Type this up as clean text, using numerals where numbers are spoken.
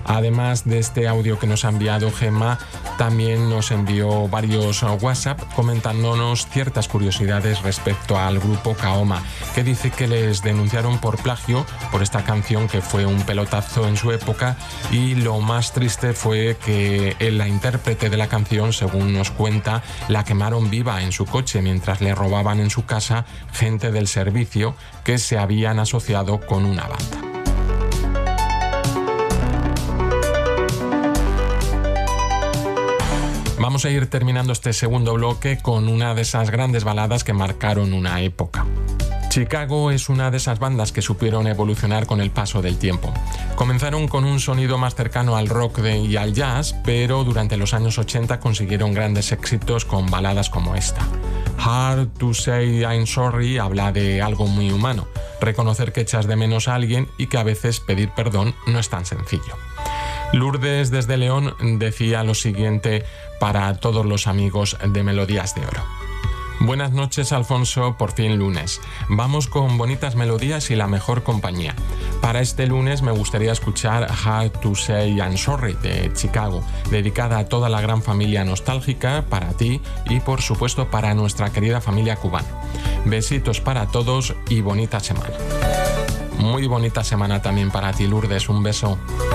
Además de este audio que nos ha enviado Gemma, también nos envió varios WhatsApp comentándonos ciertas curiosidades respecto al grupo Kaoma, que dice que les denunciaron por plagio por esta canción que fue un pelotazo en su época, y lo más triste fue que la intérprete de la canción, según nos cuenta, la quemaron viva en su coche mientras le robaban en su casa gente del servicio que se habían asociado con una banda. Vamos a ir terminando este segundo bloque con una de esas grandes baladas que marcaron una época. Chicago es una de esas bandas que supieron evolucionar con el paso del tiempo. Comenzaron con un sonido más cercano al rock y al jazz, pero durante los años 80 consiguieron grandes éxitos con baladas como esta. Hard to Say I'm Sorry habla de algo muy humano, reconocer que echas de menos a alguien y que a veces pedir perdón no es tan sencillo. Lourdes desde León decía lo siguiente para todos los amigos de Melodías de Oro. Buenas noches, Alfonso, por fin lunes. Vamos con bonitas melodías y la mejor compañía. Para este lunes me gustaría escuchar Hard to Say I'm Sorry de Chicago, dedicada a toda la gran familia nostálgica, para ti y por supuesto para nuestra querida familia cubana. Besitos para todos y bonita semana. Muy bonita semana también para ti, Lourdes, un beso.